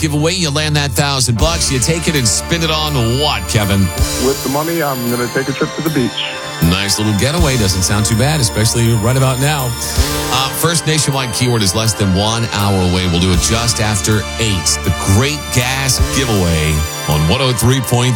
giveaway. You land that $1,000. You take it and spend it on what, Kevin? With the money, I'm going to take a trip to the beach. Nice little getaway. Doesn't sound too bad, especially right about now. First nationwide keyword is less than 1 hour away. We'll do it just after 8. The Great Gas Giveaway on 103.3.